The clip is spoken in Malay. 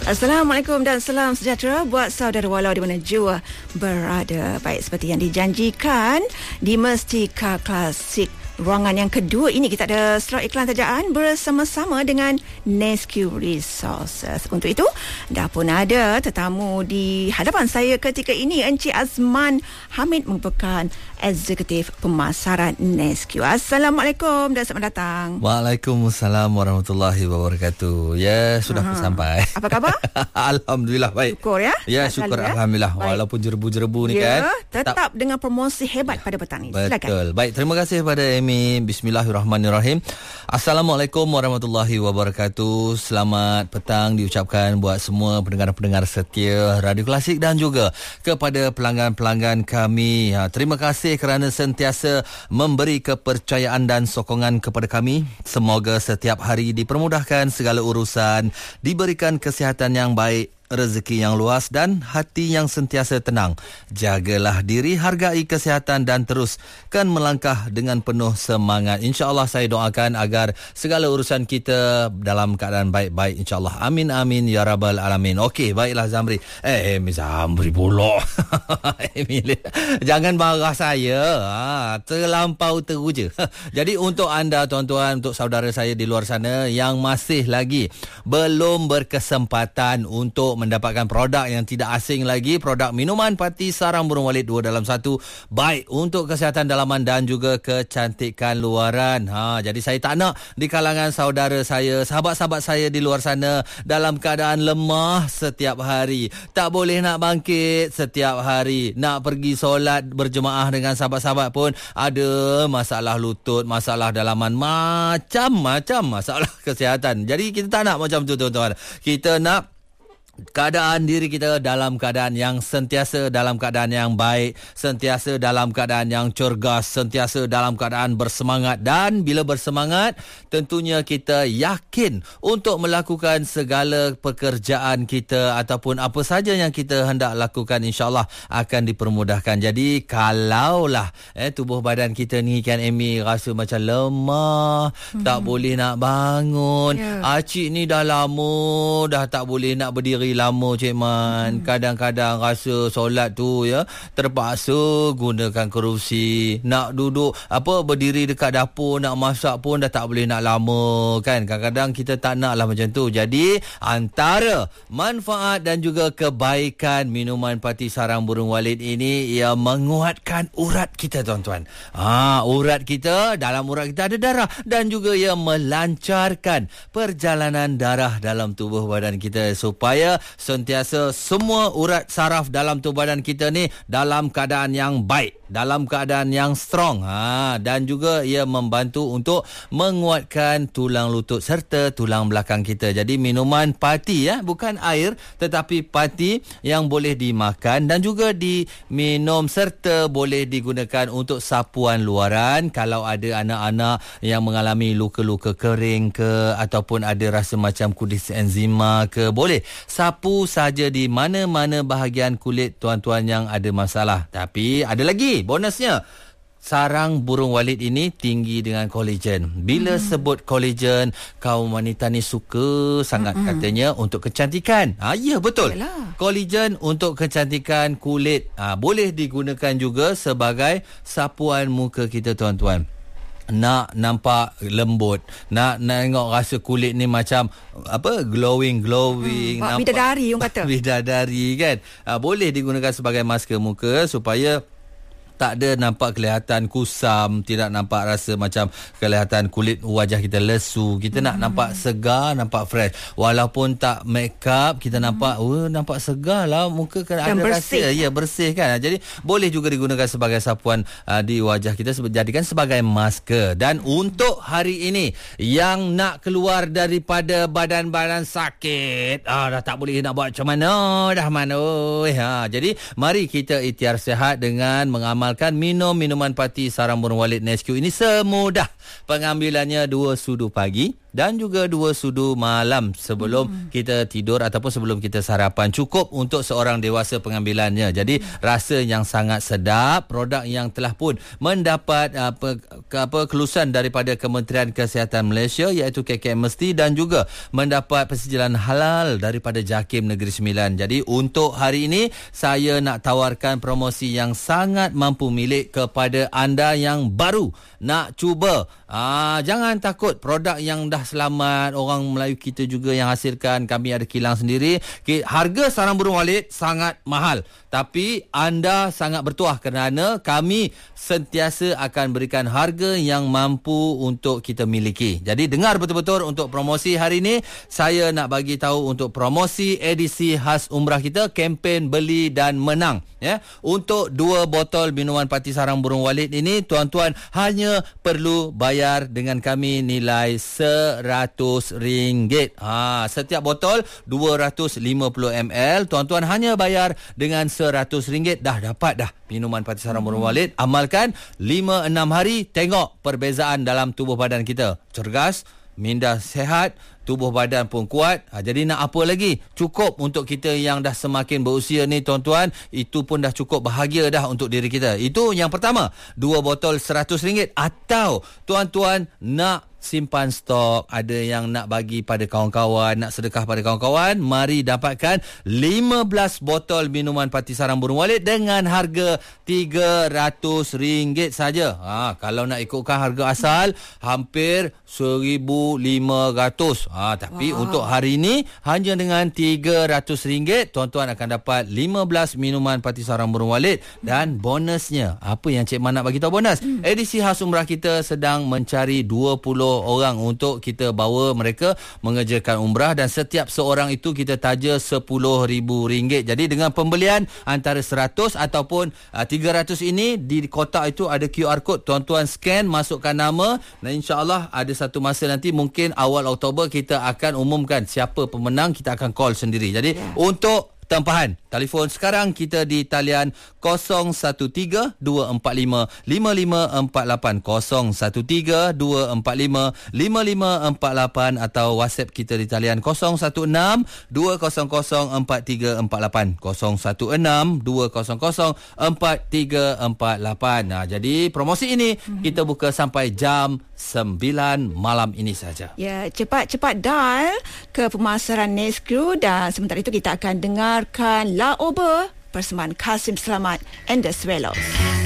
Assalamualaikum dan salam sejahtera buat saudara walau di mana jua berada. Baik, seperti yang dijanjikan di Mestika Klasik ruangan yang kedua ini, kita ada slot iklan tajaan bersama-sama dengan Nesque Resources. Untuk itu, dah pun ada tetamu di hadapan saya ketika ini. Encik Azman Hamid merupakan Eksekutif Pemasaran Nesque. Assalamualaikum dan selamat datang. Waalaikumsalam warahmatullahi wabarakatuh. Ya, sudah sampai. Apa khabar? Alhamdulillah baik. Syukur ya. Ya, syukur alhamdulillah. Baik. Walaupun jerebu-jerebu ni kan. Tetap dengan promosi hebat pada petang ini. Silakan. Betul. Baik, terima kasih kepada Amy. Bismillahirrahmanirrahim. Assalamualaikum warahmatullahi wabarakatuh. Selamat petang diucapkan buat semua pendengar-pendengar setia Radio Klasik dan juga kepada pelanggan-pelanggan kami. Terima kasih kerana sentiasa memberi kepercayaan dan sokongan kepada kami. Semoga setiap hari dipermudahkan segala urusan, diberikan kesihatan yang baik, rezeki yang luas dan hati yang sentiasa tenang. Jagalah diri, hargai kesihatan dan teruskan melangkah dengan penuh semangat. InsyaAllah saya doakan agar segala urusan kita dalam keadaan baik-baik, insyaAllah. Amin amin ya rabbal alamin. Okey, baiklah Zamri. Zamri pula. Jangan marah saya. Terlampau teruja. Jadi untuk anda tuan-tuan, untuk saudara saya di luar sana yang masih lagi belum berkesempatan untuk mendapatkan produk yang tidak asing lagi, produk minuman Pati Sarang Burung Walid 2 dalam 1, baik untuk kesihatan dalaman dan juga kecantikan luaran. Jadi saya tak nak di kalangan saudara saya, sahabat-sahabat saya di luar sana dalam keadaan lemah setiap hari, tak boleh nak bangkit setiap hari, nak pergi solat berjemaah dengan sahabat-sahabat pun ada masalah lutut, masalah dalaman, macam-macam masalah kesihatan. Jadi kita tak nak macam tu tuan-tuan. Kita nak keadaan diri kita dalam keadaan yang sentiasa dalam keadaan yang baik, sentiasa dalam keadaan yang cergas, sentiasa dalam keadaan bersemangat. Dan bila bersemangat, tentunya kita yakin untuk melakukan segala pekerjaan kita ataupun apa saja yang kita hendak lakukan, insyaAllah akan dipermudahkan. Jadi kalaulah tubuh badan kita ni kan Amy rasa macam lemah, tak boleh nak bangun, Acik ni dah lama dah tak boleh nak berdiri lama Cik Man. Kadang-kadang rasa solat tu terpaksa gunakan kerusi, nak duduk berdiri dekat dapur nak masak pun dah tak boleh nak lama kan. Kadang-kadang kita tak nak lah macam tu. Jadi antara manfaat dan juga kebaikan minuman Pati Sarang Burung Walid ini, ia menguatkan urat kita tuan-tuan. Urat kita, dalam urat kita ada darah dan juga ia melancarkan perjalanan darah dalam tubuh badan kita supaya sentiasa semua urat saraf dalam tubuh badan kita ni dalam keadaan yang baik, dalam keadaan yang strong. Dan juga ia membantu untuk menguatkan tulang lutut serta tulang belakang kita. Jadi minuman Pati bukan air tetapi Pati yang boleh dimakan dan juga diminum serta boleh digunakan untuk sapuan luaran. Kalau ada anak-anak yang mengalami luka-luka kering ke ataupun ada rasa macam kudis enzima ke, boleh sapu saja di mana-mana bahagian kulit tuan-tuan yang ada masalah. Tapi ada lagi bonusnya. Sarang burung walid ini tinggi dengan kolagen. Bila sebut kolagen, kaum wanita ni suka sangat katanya untuk kecantikan. Ya betul. Kolagen untuk kecantikan kulit. Boleh digunakan juga sebagai sapuan muka kita tuan-tuan. Nak nampak lembut, nak tengok rasa kulit ni macam glowing bidadari orang kata. Bidadari kan. Boleh digunakan sebagai masker muka supaya tak ada nampak kelihatan kusam, tidak nampak rasa macam kelihatan kulit wajah kita lesu. Kita nak nampak segar, nampak fresh. Walaupun tak make up, kita nampak nampak segar lah muka kan, ada bersih. Rasa bersih kan. Jadi boleh juga digunakan sebagai sapuan di wajah kita, jadikan sebagai masker. Dan untuk hari ini yang nak keluar daripada badan-badan sakit, dah tak boleh nak buat macam mana dah jadi mari kita ikhtiar sihat dengan mengamal minum minuman Pati Sarang Burung Walid Nesque ini. Semudah pengambilannya 2 sudu pagi, dan juga 2 sudu malam sebelum kita tidur ataupun sebelum kita sarapan. Cukup untuk seorang dewasa pengambilannya. Jadi rasa yang sangat sedap, produk yang telah pun mendapat kelulusan daripada Kementerian Kesihatan Malaysia iaitu KKM Mesti dan juga mendapat persetujuan halal daripada JAKIM Negeri Sembilan. Jadi untuk hari ini saya nak tawarkan promosi yang sangat mampu milik kepada anda yang baru nak cuba. Jangan takut, produk yang dah selamat, orang Melayu kita juga yang hasilkan, kami ada kilang sendiri. Harga sarang burung walit sangat mahal, tapi anda sangat bertuah kerana kami sentiasa akan berikan harga yang mampu untuk kita miliki. Jadi dengar betul-betul untuk promosi hari ini. Saya nak bagi tahu untuk promosi edisi khas umrah kita, kempen beli dan menang. Untuk 2 botol minuman parti sarang burung walit ini, tuan-tuan hanya perlu bayar dengan kami nilai RM100. Setiap botol 250 ml, tuan-tuan hanya bayar dengan RM100. Dah dapat dah minuman parti sarang burung walit. Amalkan 5-6 hari, tengok perbezaan dalam tubuh badan kita. Cergas, minda sihat, tubuh badan pun kuat. Jadi nak apa lagi? Cukup untuk kita yang dah semakin berusia ni, tuan-tuan. Itu pun dah cukup bahagia dah untuk diri kita. Itu yang pertama, 2 botol RM100. Atau tuan-tuan nak simpan stok, ada yang nak bagi pada kawan-kawan, nak sedekah pada kawan-kawan, mari dapatkan 15 botol minuman parti sarang burung walit dengan harga RM300 saja. Kalau nak ikutkan harga asal hampir RM1,500. Tapi untuk hari ini hanya dengan RM300, tuan-tuan akan dapat 15 minuman parti sarang burung walit. Dan bonusnya, apa yang Cik Man nak bagi tahu bonus? Edisi khas umrah kita sedang mencari 20 orang untuk kita bawa mereka mengerjakan umrah, dan setiap seorang itu kita taja RM10,000. Jadi dengan pembelian antara 100 ataupun 300 ini, di kotak itu ada QR code, tuan-tuan scan, masukkan nama, dan insya-Allah ada satu masa nanti mungkin awal Oktober kita akan umumkan siapa pemenang, kita akan call sendiri. Jadi untuk tempahan, telefon sekarang kita di talian 0132455548, 0132455548, atau WhatsApp kita di talian 0162004348, 0162004348. Jadi promosi ini kita buka sampai jam 9 malam ini saja. Ya, cepat-cepat dial ke pemasaran Neskru, dan sementara itu kita akan dengarkan La Ober persembahan Kasim Selamat and the Swallows.